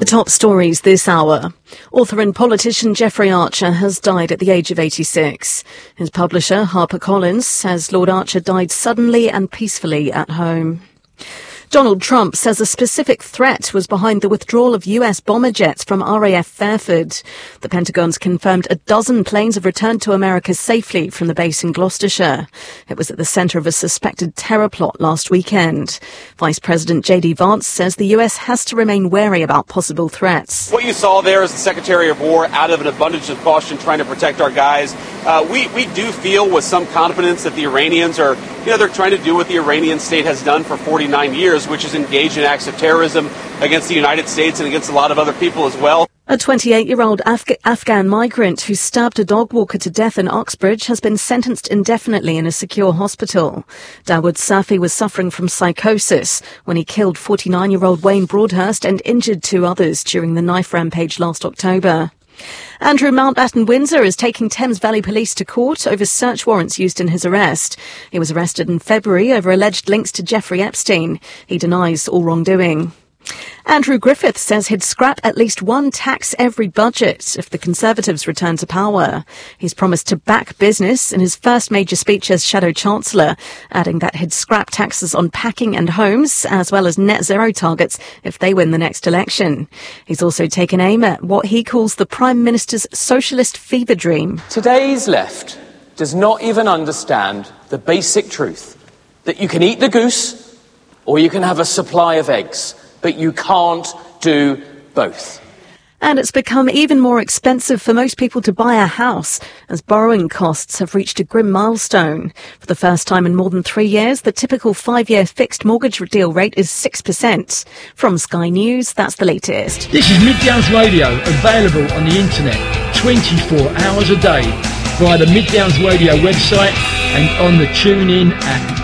The top stories this hour. Author and politician Jeffrey Archer has died at the age of 86. His publisher, HarperCollins, says Lord Archer died suddenly and peacefully at home. Donald Trump says a specific threat was behind the withdrawal of US bomber jets from RAF Fairford. The Pentagon's confirmed a dozen planes have returned to America safely from the base in Gloucestershire. It was at the centre of a suspected terror plot last weekend. Vice President J.D. Vance says the US has to remain wary about possible threats. What you saw there is the Secretary of War, out of an abundance of caution, trying to protect our guys. We do feel with some confidence that the Iranians are, they're trying to do what the Iranian state has done for 49 years, which is engage in acts of terrorism against the United States and against a lot of other people as well. A 28-year-old Afghan migrant who stabbed a dog walker to death in Oxbridge has been sentenced indefinitely in a secure hospital. Dawood Safi was suffering from psychosis when he killed 49-year-old Wayne Broadhurst and injured two others during the knife rampage last October. Andrew Mountbatten Windsor is taking Thames Valley Police to court over search warrants used in his arrest. He was arrested in February over alleged links to Jeffrey Epstein. He denies all wrongdoing. Andrew Griffith says he'd scrap at least one tax every budget if the Conservatives return to power. He's promised to back business in his first major speech as Shadow Chancellor, adding that he'd scrap taxes on packing and homes, as well as net zero targets if they win the next election. He's also taken aim at what he calls the Prime Minister's socialist fever dream. Today's left does not even understand the basic truth that you can eat the goose or you can have a supply of eggs, but you can't do both. And it's become even more expensive for most people to buy a house, as borrowing costs have reached a grim milestone. For the first time in more than 3 years, the typical 5-year fixed mortgage deal rate is 6%. From Sky News, that's the latest. This is Mid Downs Radio, available on the internet 24 hours a day via the Mid Downs Radio website and on the TuneIn app.